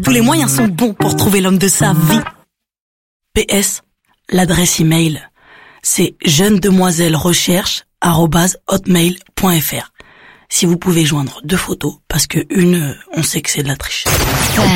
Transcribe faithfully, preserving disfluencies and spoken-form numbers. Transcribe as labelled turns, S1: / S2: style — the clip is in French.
S1: Tous les moyens sont bons pour trouver l'homme de sa vie. P S, l'adresse email, c'est jeune demoiselle recherche arobase hotmail point fr. Si vous pouvez joindre deux photos, parce que une, on sait que c'est de la triche.